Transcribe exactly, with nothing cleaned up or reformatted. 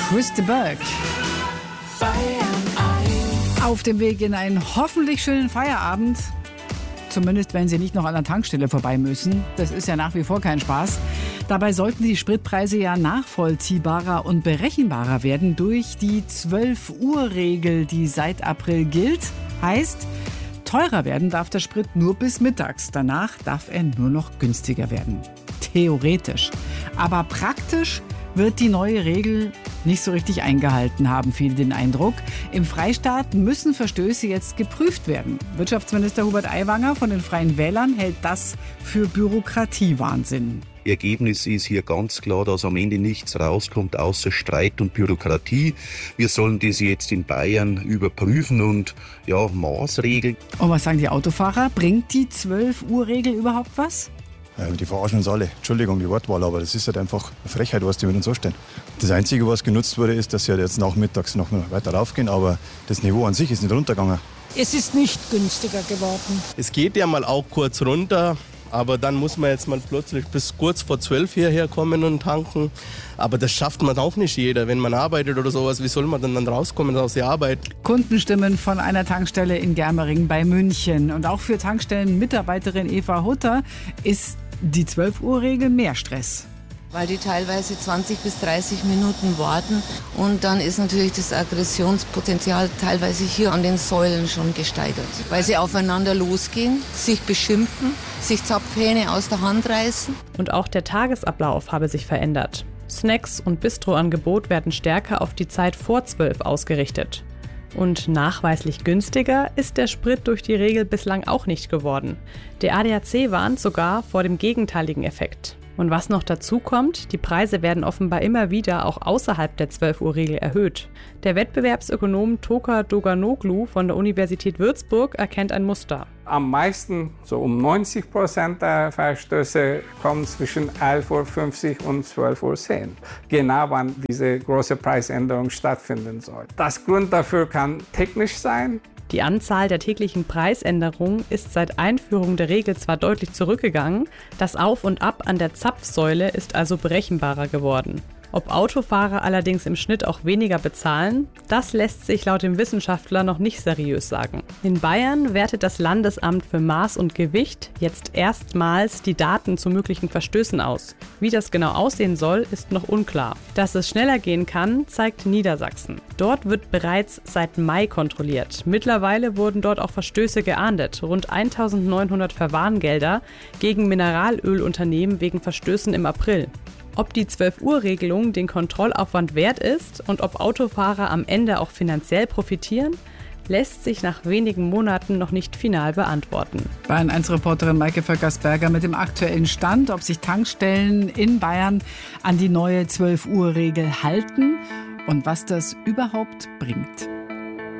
Chris de Burgh. Auf dem Weg in einen hoffentlich schönen Feierabend. Zumindest, wenn Sie nicht noch an der Tankstelle vorbei müssen. Das ist ja nach wie vor kein Spaß. Dabei sollten die Spritpreise ja nachvollziehbarer und berechenbarer werden durch die zwölf Uhr Regel, die seit April gilt. Heißt, teurer werden darf der Sprit nur bis mittags. Danach darf er nur noch günstiger werden. Theoretisch. Aber praktisch wird die neue Regel nicht so richtig eingehalten, haben viele den Eindruck. Im Freistaat müssen Verstöße jetzt geprüft werden. Wirtschaftsminister Hubert Aiwanger von den Freien Wählern hält das für Bürokratiewahnsinn. Ergebnis ist hier ganz klar, dass am Ende nichts rauskommt außer Streit und Bürokratie. Wir sollen das jetzt in Bayern überprüfen und ja, maßregeln. Und was sagen die Autofahrer? Bringt die zwölf Uhr Regel überhaupt was? Ja, die verarschen uns alle. Entschuldigung, die Wortwahl, aber das ist halt einfach eine Frechheit, was die mit uns anstellen. Das Einzige, was genutzt wurde, ist, dass sie halt jetzt nachmittags noch weiter raufgehen, aber das Niveau an sich ist nicht runtergegangen. Es ist nicht günstiger geworden. Es geht ja mal auch kurz runter, aber dann muss man jetzt mal plötzlich bis kurz vor zwölf hierher kommen und tanken. Aber das schafft man auch nicht jeder. Wenn man arbeitet oder sowas, wie soll man denn dann rauskommen aus der Arbeit? Kundenstimmen von einer Tankstelle in Germering bei München. Und auch für Tankstellenmitarbeiterin Eva Hutter ist die zwölf Uhr Regel mehr Stress. Weil die teilweise zwanzig bis dreißig Minuten warten und dann ist natürlich das Aggressionspotenzial teilweise hier an den Säulen schon gesteigert. Weil sie aufeinander losgehen, sich beschimpfen, sich Zapfhähne aus der Hand reißen. Und auch der Tagesablauf habe sich verändert. Snacks und Bistroangebot werden stärker auf die Zeit vor zwölf ausgerichtet. Und nachweislich günstiger ist der Sprit durch die Regel bislang auch nicht geworden. Der A D A C warnt sogar vor dem gegenteiligen Effekt. Und was noch dazu kommt, die Preise werden offenbar immer wieder auch außerhalb der zwölf Uhr Regel erhöht. Der Wettbewerbsökonom Toka Doganoglu von der Universität Würzburg erkennt ein Muster. Am meisten, so um neunzig Prozent der Verstöße, kommen zwischen elf Uhr fünfzig und zwölf Uhr zehn. Genau wann diese große Preisänderung stattfinden soll. Das Grund dafür kann technisch sein. Die Anzahl der täglichen Preisänderungen ist seit Einführung der Regel zwar deutlich zurückgegangen, das Auf und Ab an der Zapfsäule ist also berechenbarer geworden. Ob Autofahrer allerdings im Schnitt auch weniger bezahlen, das lässt sich laut dem Wissenschaftler noch nicht seriös sagen. In Bayern wertet das Landesamt für Maß und Gewicht jetzt erstmals die Daten zu möglichen Verstößen aus. Wie das genau aussehen soll, ist noch unklar. Dass es schneller gehen kann, zeigt Niedersachsen. Dort wird bereits seit Mai kontrolliert. Mittlerweile wurden dort auch Verstöße geahndet. Rund eintausendneunhundert Verwarngelder gegen Mineralölunternehmen wegen Verstößen im April. Ob die zwölf Uhr Regelung den Kontrollaufwand wert ist und ob Autofahrer am Ende auch finanziell profitieren, lässt sich nach wenigen Monaten noch nicht final beantworten. Bayern eins Reporterin Maike Völkersberger mit dem aktuellen Stand, ob sich Tankstellen in Bayern an die neue zwölf Uhr Regel halten und was das überhaupt bringt.